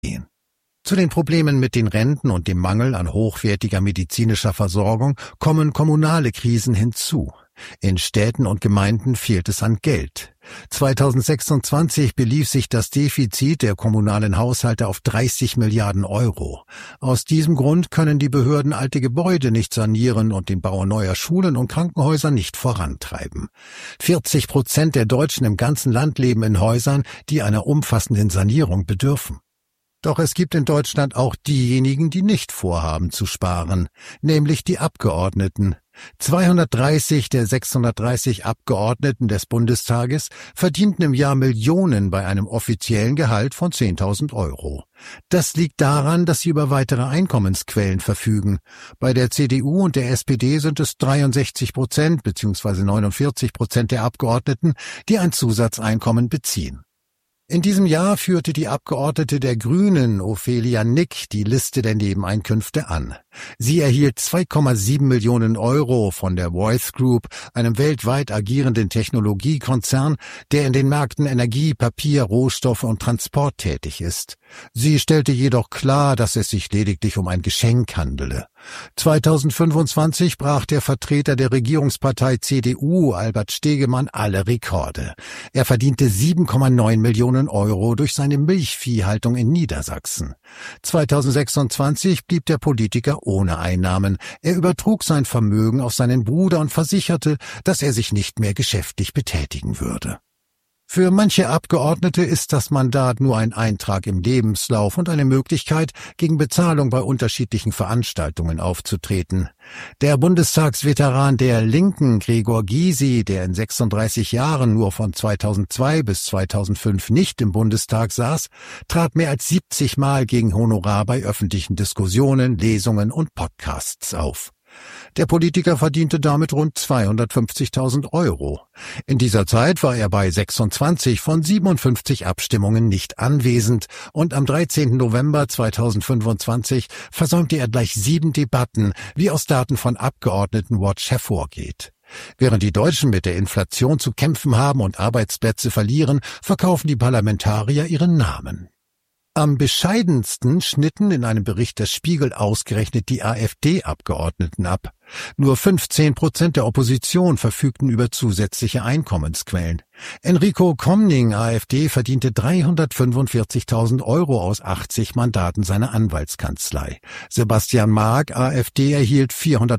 gehen. Zu den Problemen mit den Renten und dem Mangel an hochwertiger medizinischer Versorgung kommen kommunale Krisen hinzu. In Städten und Gemeinden fehlt es an Geld. 2026 belief sich das Defizit der kommunalen Haushalte auf 30 Milliarden Euro. Aus diesem Grund können die Behörden alte Gebäude nicht sanieren und den Bau neuer Schulen und Krankenhäuser nicht vorantreiben. 40% der Deutschen im ganzen Land leben in Häusern, die einer umfassenden Sanierung bedürfen. Doch es gibt in Deutschland auch diejenigen, die nicht vorhaben zu sparen, nämlich die Abgeordneten. 230 der 630 Abgeordneten des Bundestages verdienten im Jahr Millionen bei einem offiziellen Gehalt von 10.000 Euro. Das liegt daran, dass sie über weitere Einkommensquellen verfügen. Bei der CDU und der SPD sind es 63% bzw. 49% der Abgeordneten, die ein Zusatzeinkommen beziehen. In diesem Jahr führte die Abgeordnete der Grünen, Ophelia Nick, die Liste der Nebeneinkünfte an. Sie erhielt 2,7 Millionen Euro von der Voith Group, einem weltweit agierenden Technologiekonzern, der in den Märkten Energie, Papier, Rohstoffe und Transport tätig ist. Sie stellte jedoch klar, dass es sich lediglich um ein Geschenk handele. 2025 brach der Vertreter der Regierungspartei CDU, Albert Stegemann, alle Rekorde. Er verdiente 7,9 Millionen Euro durch seine Milchviehhaltung in Niedersachsen. 2026 blieb der Politiker ohne Einnahmen. Er übertrug sein Vermögen auf seinen Bruder und versicherte, dass er sich nicht mehr geschäftlich betätigen würde. Für manche Abgeordnete ist das Mandat nur ein Eintrag im Lebenslauf und eine Möglichkeit, gegen Bezahlung bei unterschiedlichen Veranstaltungen aufzutreten. Der Bundestagsveteran der Linken, Gregor Gysi, der in 36 Jahren nur von 2002 bis 2005 nicht im Bundestag saß, trat mehr als 70 Mal gegen Honorar bei öffentlichen Diskussionen, Lesungen und Podcasts auf. Der Politiker verdiente damit rund 250.000 Euro. In dieser Zeit war er bei 26 von 57 Abstimmungen nicht anwesend und am 13. November 2025 versäumte er gleich 7 Debatten, wie aus Daten von Abgeordnetenwatch hervorgeht. Während die Deutschen mit der Inflation zu kämpfen haben und Arbeitsplätze verlieren, verkaufen die Parlamentarier ihren Namen. Am bescheidensten schnitten in einem Bericht des Spiegel ausgerechnet die AfD-Abgeordneten ab. Nur 15% der Opposition verfügten über zusätzliche Einkommensquellen. Enrico Komning, AfD, verdiente 345.000 Euro aus 80 Mandaten seiner Anwaltskanzlei. Sebastian Mark, AfD, erhielt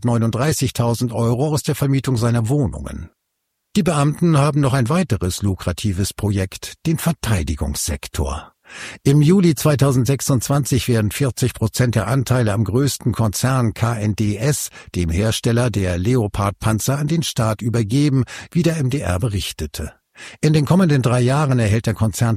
439.000 Euro aus der Vermietung seiner Wohnungen. Die Beamten haben noch ein weiteres lukratives Projekt, den Verteidigungssektor. Im Juli 2026 werden 40% der Anteile am größten Konzern KNDS, dem Hersteller der Leopard-Panzer, an den Staat übergeben, wie der MDR berichtete. In den kommenden 3 Jahren erhält der Konzern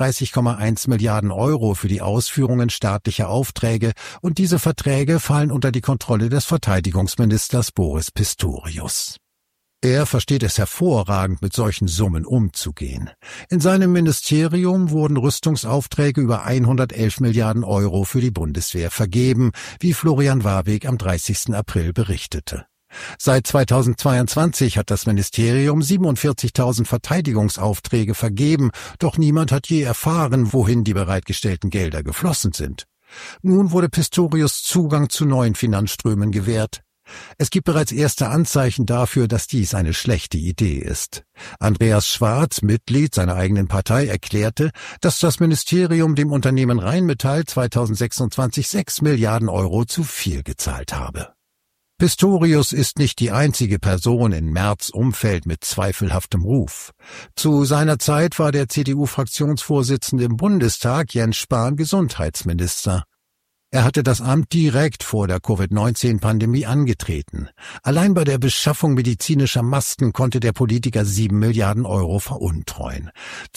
33,1 Milliarden Euro für die Ausführungen staatlicher Aufträge und diese Verträge fallen unter die Kontrolle des Verteidigungsministers Boris Pistorius. Er versteht es hervorragend, mit solchen Summen umzugehen. In seinem Ministerium wurden Rüstungsaufträge über 111 Milliarden Euro für die Bundeswehr vergeben, wie Florian Warbeck am 30. April berichtete. Seit 2022 hat das Ministerium 47.000 Verteidigungsaufträge vergeben, doch niemand hat je erfahren, wohin die bereitgestellten Gelder geflossen sind. Nun wurde Pistorius Zugang zu neuen Finanzströmen gewährt. Es gibt bereits erste Anzeichen dafür, dass dies eine schlechte Idee ist. Andreas Schwarz, Mitglied seiner eigenen Partei, erklärte, dass das Ministerium dem Unternehmen Rheinmetall 2026 6 Milliarden Euro zu viel gezahlt habe. Pistorius ist nicht die einzige Person in Merz' Umfeld mit zweifelhaftem Ruf. Zu seiner Zeit war der CDU-Fraktionsvorsitzende im Bundestag Jens Spahn Gesundheitsminister. Er hatte das Amt direkt vor der Covid-19-Pandemie angetreten. Allein bei der Beschaffung medizinischer Masken konnte der Politiker 7 Milliarden Euro veruntreuen.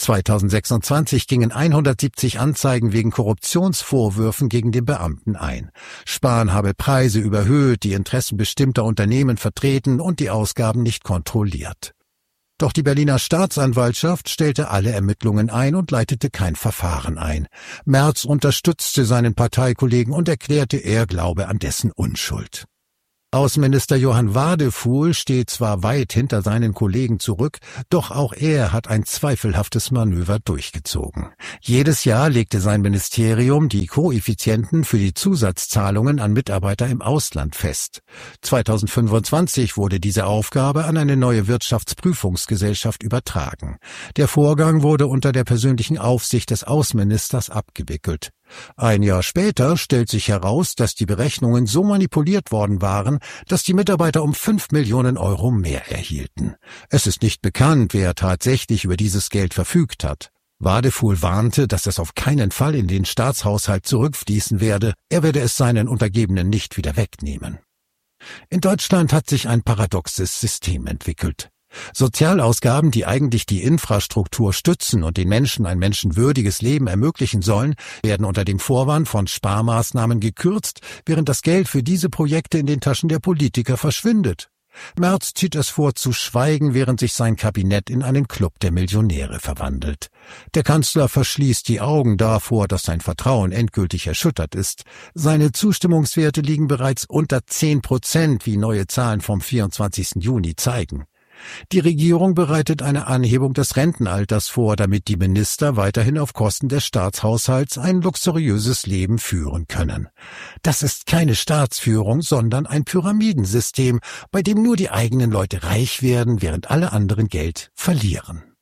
2026 gingen 170 Anzeigen wegen Korruptionsvorwürfen gegen den Beamten ein. Spahn habe Preise überhöht, die Interessen bestimmter Unternehmen vertreten und die Ausgaben nicht kontrolliert. Doch die Berliner Staatsanwaltschaft stellte alle Ermittlungen ein und leitete kein Verfahren ein. Merz unterstützte seinen Parteikollegen und erklärte, er glaube an dessen Unschuld. Außenminister Johann Wadefuhl steht zwar weit hinter seinen Kollegen zurück, doch auch er hat ein zweifelhaftes Manöver durchgezogen. Jedes Jahr legte sein Ministerium die Koeffizienten für die Zusatzzahlungen an Mitarbeiter im Ausland fest. 2025 wurde diese Aufgabe an eine neue Wirtschaftsprüfungsgesellschaft übertragen. Der Vorgang wurde unter der persönlichen Aufsicht des Außenministers abgewickelt. Ein Jahr später stellt sich heraus, dass die Berechnungen so manipuliert worden waren, dass die Mitarbeiter um 5 Millionen Euro mehr erhielten. Es ist nicht bekannt, wer tatsächlich über dieses Geld verfügt hat. Wadefuhl warnte, dass es auf keinen Fall in den Staatshaushalt zurückfließen werde. Er werde es seinen Untergebenen nicht wieder wegnehmen. In Deutschland hat sich ein paradoxes System entwickelt. Sozialausgaben, die eigentlich die Infrastruktur stützen und den Menschen ein menschenwürdiges Leben ermöglichen sollen, werden unter dem Vorwand von Sparmaßnahmen gekürzt, während das Geld für diese Projekte in den Taschen der Politiker verschwindet. Merz zieht es vor zu schweigen, während sich sein Kabinett in einen Club der Millionäre verwandelt. Der Kanzler verschließt die Augen davor, dass sein Vertrauen endgültig erschüttert ist. Seine Zustimmungswerte liegen bereits unter 10%, wie neue Zahlen vom 24. Juni zeigen. Die Regierung bereitet eine Anhebung des Rentenalters vor, damit die Minister weiterhin auf Kosten des Staatshaushalts ein luxuriöses Leben führen können. Das ist keine Staatsführung, sondern ein Pyramidensystem, bei dem nur die eigenen Leute reich werden, während alle anderen Geld verlieren.